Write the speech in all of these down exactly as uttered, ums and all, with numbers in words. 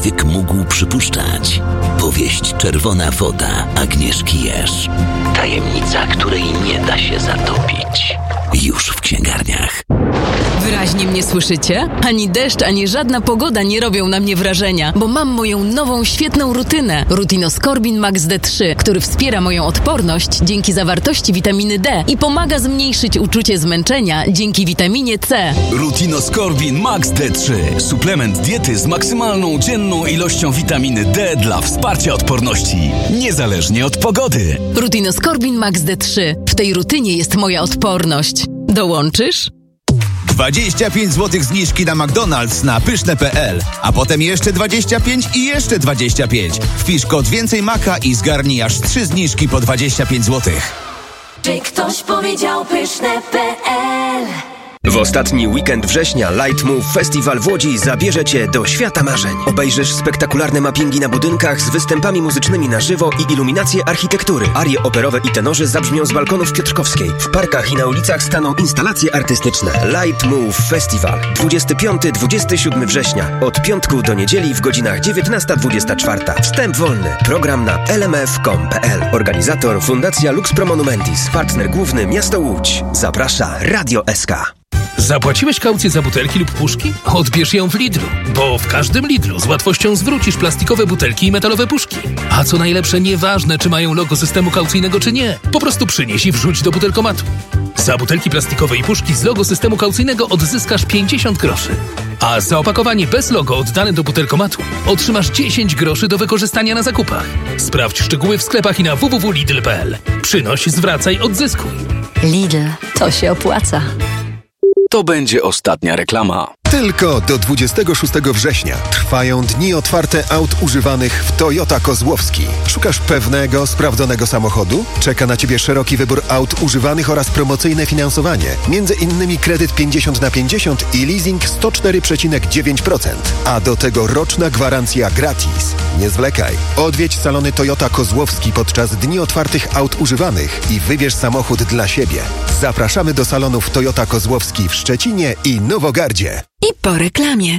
ktokolwiek mógł przypuszczać. Powieść Czerwona woda Agnieszki Jerz. Tajemnica, której nie da się zatopić. Już w księgarniach. Wyraźnie mnie słyszycie? Ani deszcz, ani żadna pogoda nie robią na mnie wrażenia, bo mam moją nową, świetną rutynę. Rutinoskorbin Max D trzy, który wspiera moją odporność dzięki zawartości witaminy D i pomaga zmniejszyć uczucie zmęczenia dzięki witaminie C. Rutinoskorbin Max D trzy. Suplement diety z maksymalną dzienną ilością witaminy D dla wsparcia odporności, niezależnie od pogody. Rutinoskorbin Max D trzy. W tej rutynie jest moja odporność. Dołączysz? dwadzieścia pięć złotych zniżki na McDonald's na pyszne kropka pe el, a potem jeszcze dwadzieścia pięć i jeszcze dwadzieścia pięć. Wpisz kod Więcej Maka i zgarnij aż trzy zniżki po dwadzieścia pięć złotych. Czy ktoś powiedział pyszne kropka pe el? W ostatni weekend września Light Move Festival w Łodzi zabierze Cię do świata marzeń. Obejrzysz spektakularne mappingi na budynkach z występami muzycznymi na żywo i iluminacje architektury. Arie operowe i tenorzy zabrzmią z balkonów Piotrkowskiej. W parkach i na ulicach staną instalacje artystyczne. Light Move Festival. dwudziestego piątego do dwudziestego siódmego września. Od piątku do niedzieli w godzinach dziewiętnasta dwudziesta czwarta. Wstęp wolny. Program na el em ef kropka com kropka pe el. Organizator Fundacja Lux Pro Monumentis. Partner główny Miasto Łódź. Zaprasza Radio S K. Zapłaciłeś kaucję za butelki lub puszki? Odbierz ją w Lidlu, bo w każdym Lidlu z łatwością zwrócisz plastikowe butelki i metalowe puszki. A co najlepsze, nieważne czy mają logo systemu kaucyjnego czy nie, po prostu przynieś i wrzuć do butelkomatu. Za butelki plastikowe i puszki z logo systemu kaucyjnego odzyskasz pięćdziesiąt groszy. A za opakowanie bez logo oddane do butelkomatu otrzymasz dziesięć groszy do wykorzystania na zakupach. Sprawdź szczegóły w sklepach i na w w w kropka lidl kropka pe el. Przynoś, zwracaj, odzyskuj. Lidl, to się opłaca. To będzie ostatnia reklama. Tylko do dwudziestego szóstego września trwają dni otwarte aut używanych w Toyota Kozłowski. Szukasz pewnego, sprawdzonego samochodu? Czeka na Ciebie szeroki wybór aut używanych oraz promocyjne finansowanie. Między innymi kredyt pięćdziesiąt na pięćdziesiąt i leasing sto cztery przecinek dziewięć procent. A do tego roczna gwarancja gratis. Nie zwlekaj. Odwiedź salony Toyota Kozłowski podczas dni otwartych aut używanych i wybierz samochód dla siebie. Zapraszamy do salonów Toyota Kozłowski w Szczecinie i Nowogardzie. I po reklamie.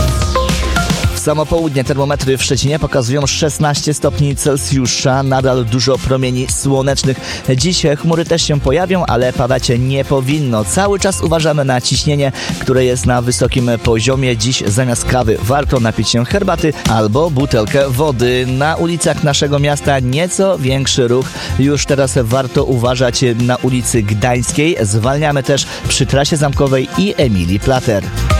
W samo południe termometry w Szczecinie pokazują szesnaście stopni Celsjusza, nadal dużo promieni słonecznych. Dziś chmury też się pojawią, ale padać nie powinno. Cały czas uważamy na ciśnienie, które jest na wysokim poziomie. Dziś zamiast kawy warto napić się herbaty albo butelkę wody. Na ulicach naszego miasta nieco większy ruch. Już teraz warto uważać na ulicy Gdańskiej. Zwalniamy też przy trasie zamkowej i Emilii Plater.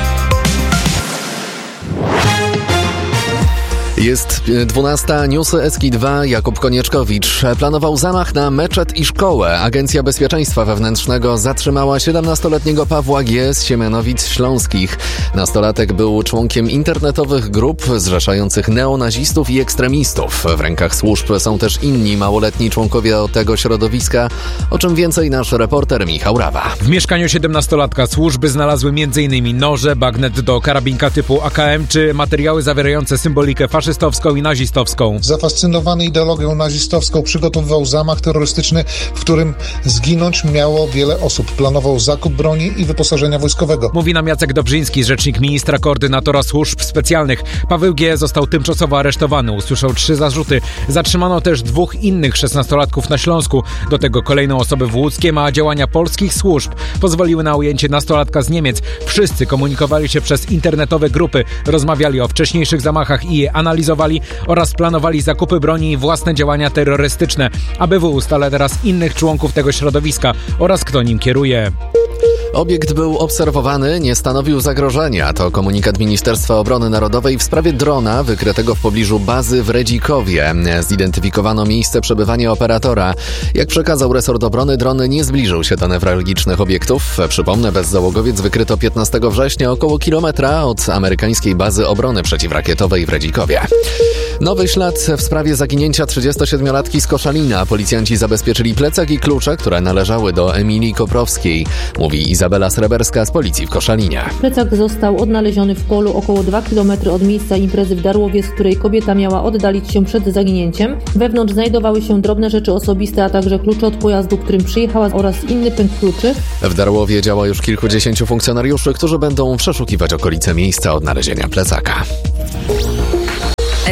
Jest dwunasta, newsy S K dwa, Jakub Konieczkowicz. Planował zamach na meczet i szkołę. Agencja Bezpieczeństwa Wewnętrznego zatrzymała siedemnastoletniego Pawła G. z Siemianowic Śląskich. Nastolatek był członkiem internetowych grup zrzeszających neonazistów i ekstremistów. W rękach służb są też inni małoletni członkowie tego środowiska, o czym więcej nasz reporter Michał Rawa. W mieszkaniu siedemnastolatka służby znalazły m.in. noże, bagnet do karabinka typu A K M czy materiały zawierające symbolikę faszystowską i nazistowską. Zafascynowany ideologią nazistowską przygotowywał zamach terrorystyczny, w którym zginąć miało wiele osób. Planował zakup broni i wyposażenia wojskowego. Mówi nam Jacek Dobrzyński, rzecznik ministra koordynatora służb specjalnych. Paweł G. został tymczasowo aresztowany. Usłyszał trzy zarzuty. Zatrzymano też dwóch innych szesnastolatków na Śląsku. Do tego kolejną osobę w Łódzkiem, a działania polskich służb pozwoliły na ujęcie nastolatka z Niemiec. Wszyscy komunikowali się przez internetowe grupy, rozmawiali o wcześniejszych zamachach i je analizowali oraz planowali zakupy broni i własne działania terrorystyczne. A B W ustala teraz innych członków tego środowiska oraz kto nim kieruje. Obiekt był obserwowany, nie stanowił zagrożenia. To komunikat Ministerstwa Obrony Narodowej w sprawie drona wykrytego w pobliżu bazy w Redzikowie. Zidentyfikowano miejsce przebywania operatora. Jak przekazał resort obrony, dron nie zbliżył się do newralgicznych obiektów. Przypomnę, bezzałogowiec wykryto piętnastego września około kilometra od amerykańskiej bazy obrony przeciwrakietowej w Redzikowie. Nowy ślad w sprawie zaginięcia trzydziestosiedmiolatki z Koszalina. Policjanci zabezpieczyli plecak i klucze, które należały do Emilii Koprowskiej, mówi Izabela Sreberska z policji w Koszalinie. Plecak został odnaleziony w polu około dwa kilometry od miejsca imprezy w Darłowie, z której kobieta miała oddalić się przed zaginięciem. Wewnątrz znajdowały się drobne rzeczy osobiste, a także klucze od pojazdu, którym przyjechała, oraz inny pęk kluczy. W Darłowie działa już kilkudziesięciu funkcjonariuszy, którzy będą przeszukiwać okolice miejsca odnalezienia plecaka.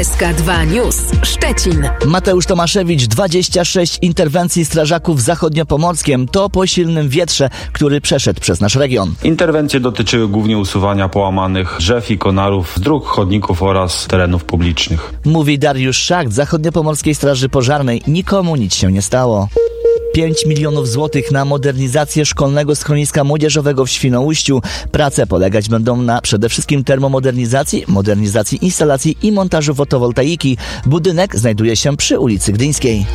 S K dwa News Szczecin. Mateusz Tomaszewicz, dwadzieścia sześć interwencji strażaków w zachodniopomorskiem. To po silnym wietrze, który przeszedł przez nasz region. Interwencje dotyczyły głównie usuwania połamanych drzew i konarów z dróg, chodników oraz terenów publicznych. Mówi Dariusz Szacht z Zachodniopomorskiej Straży Pożarnej. Nikomu nic się nie stało. pięć milionów złotych na modernizację szkolnego schroniska młodzieżowego w Świnoujściu. Prace polegać będą na przede wszystkim termomodernizacji, modernizacji instalacji i montażu fotowoltaiki. Budynek znajduje się przy ulicy Gdyńskiej.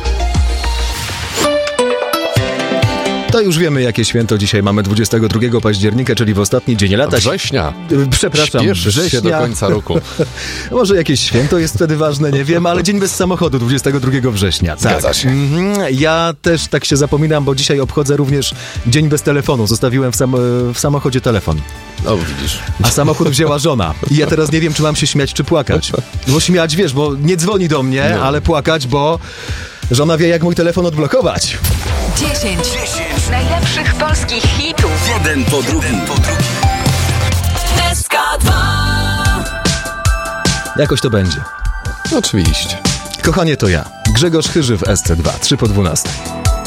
To już wiemy, jakie święto dzisiaj mamy dwudziestego drugiego października, czyli w ostatni dzień lata. Września. Przepraszam, Śpieszysz września. się do końca roku. Może jakieś święto jest wtedy ważne, nie wiem, ale dzień bez samochodu, dwudziestego drugiego września. Tak. Zgadza się. Mhm. Ja też tak się zapominam, bo dzisiaj obchodzę również dzień bez telefonu. Zostawiłem w, sam- w samochodzie telefon. O, widzisz. A samochód wzięła żona. I ja teraz nie wiem, czy mam się śmiać, czy płakać. Bo śmiać, wiesz, bo nie dzwoni do mnie, no. Ale płakać, bo żona wie, jak mój telefon odblokować. dziesięć najlepszych polskich hitów. Jeden po drugim. S K dwa. Jakoś to będzie. Oczywiście. Kochanie, to ja. Grzegorz Chyży w S C dwa. trzy po dwunastej.